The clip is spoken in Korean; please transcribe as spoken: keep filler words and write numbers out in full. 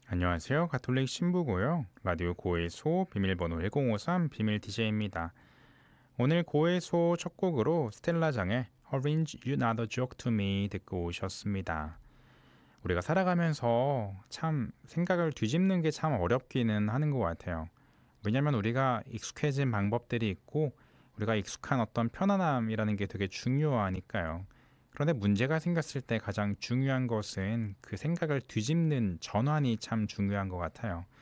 안녕하세요. 가톨릭 신부고요. 라디오 고해소 비밀번호 일공오삼 비밀 디제이입니다. 오늘 고해소 첫 곡으로 스텔라장의 Orange You Not a Joke to Me 듣고 오셨습니다. 우리가 살아가면서 참 생각을 뒤집는 게 참 어렵기는 하는 것 같아요. 왜냐하면 우리가 익숙해진 방법들이 있고 우리가 익숙한 어떤 편안함이라는 게 되게 중요하니까요. 그런데 문제가 생겼을 때 가장 중요한 것은 그 생각을 뒤집는 전환이 참 중요한 것 같아요.